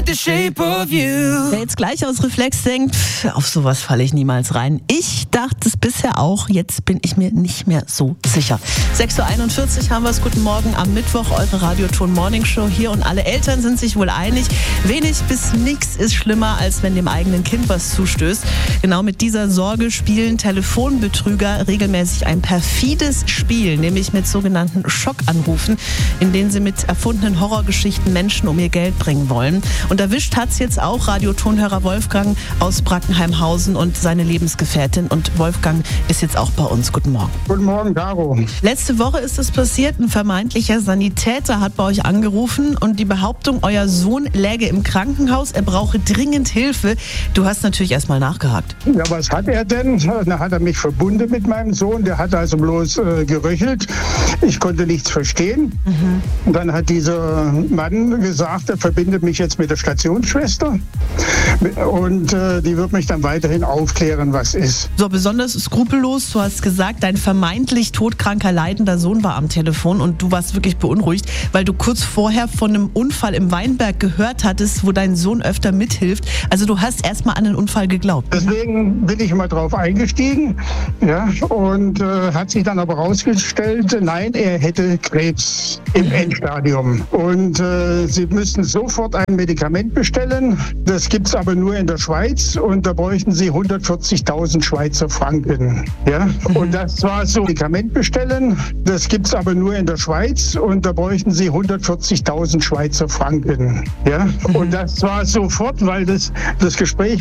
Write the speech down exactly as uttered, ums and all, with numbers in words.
The shape of you. Wer jetzt gleich aus Reflex denkt, pff, auf sowas falle ich niemals rein. Ich dachte es bisher auch, jetzt bin ich mir nicht mehr so sicher. sechs Uhr einundvierzig haben wir es. Guten Morgen am Mittwoch, eure Radioton Morning Show hier und alle Eltern sind sich wohl einig. Wenig bis nichts ist schlimmer, als wenn dem eigenen Kind was zustößt. Genau mit dieser Sorge spielen Telefonbetrüger regelmäßig ein perfides Spiel, nämlich mit sogenannten Schockanrufen, in denen sie mit erfundenen Horrorgeschichten Menschen um ihr Geld bringen wollen. Und erwischt hat's jetzt auch Radiotonhörer Wolfgang aus Brackenheimhausen und seine Lebensgefährtin. Und Wolfgang ist jetzt auch bei uns. Guten Morgen. Guten Morgen, Caro. Letzte Woche ist es passiert. Ein vermeintlicher Sanitäter hat bei euch angerufen und die Behauptung, euer Sohn läge im Krankenhaus, er brauche dringend Hilfe. Du hast natürlich erstmal nachgehakt. Ja, was hat er denn? Da hat er mich verbunden mit meinem Sohn. Der hat also bloß äh, geröchelt. Ich konnte nichts verstehen. Mhm. Und dann hat dieser Mann gesagt, er verbindet mich jetzt mit der Stationsschwester und äh, die wird mich dann weiterhin aufklären, was ist. So, besonders skrupellos, du hast gesagt, dein vermeintlich todkranker, leidender Sohn war am Telefon und du warst wirklich beunruhigt, weil du kurz vorher von einem Unfall im Weinberg gehört hattest, wo dein Sohn öfter mithilft. Also du hast erstmal an den Unfall geglaubt. Deswegen bin ich immer drauf eingestiegen, ja, und äh, hat sich dann aber rausgestellt, nein, er hätte Krebs im Endstadium. Und äh, sie müssten sofort ein Medikament bestellen. Das gibt es aber nur in der Schweiz und da bräuchten sie hundertvierzigtausend Schweizer Franken. Ja? Und das war so, Medikament bestellen. Das gibt es aber nur in der Schweiz und da bräuchten sie hundertvierzigtausend Schweizer Franken. Ja? Und das war sofort, weil das, das Gespräch